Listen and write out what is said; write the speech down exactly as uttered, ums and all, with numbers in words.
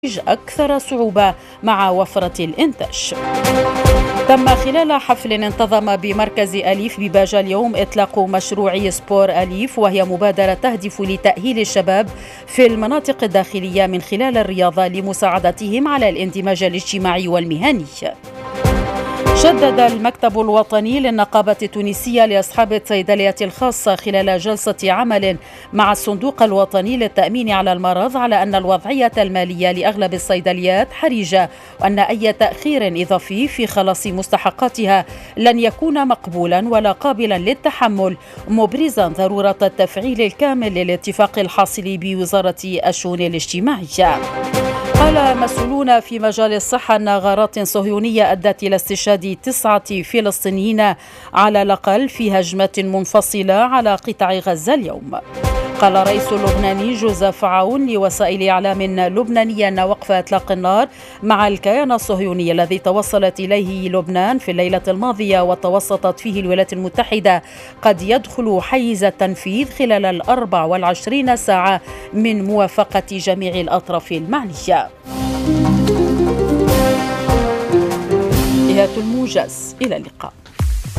أكثر صعوبة مع وفرة الإنتاج. تم خلال حفل انتظم بمركز أليف بباجة اليوم إطلاق مشروع سبور أليف، وهي مبادرة تهدف لتأهيل الشباب في المناطق الداخلية من خلال الرياضة لمساعدتهم على الاندماج الاجتماعي والمهني. شدد المكتب الوطني للنقابة التونسية لأصحاب الصيدلية الخاصة خلال جلسة عمل مع الصندوق الوطني للتأمين على المرض على أن الوضعية المالية لأغلب الصيدليات حرجة، وأن أي تأخير إضافي في خلاص مستحقاتها لن يكون مقبولا ولا قابلا للتحمل، مبرزا ضرورة التفعيل الكامل للاتفاق الحاصل بوزارة الشؤون الاجتماعية. قال مسؤولون في مجال الصحة أن غارات صهيونية أدت إلى استشهاد تسعة فلسطينيين على الأقل في هجمة منفصلة على قطاع غزة اليوم. قال الرئيس اللبناني جوزيف عون لوسائل إعلام لبنانية أن وقف إطلاق النار مع الكيان الصهيوني الذي توصلت إليه لبنان في الليلة الماضية وتوسطت فيه الولايات المتحدة قد يدخل حيز التنفيذ خلال الأربع والعشرين ساعة من موافقة جميع الأطراف المعنية. نهاية الموجز، إلى اللقاء.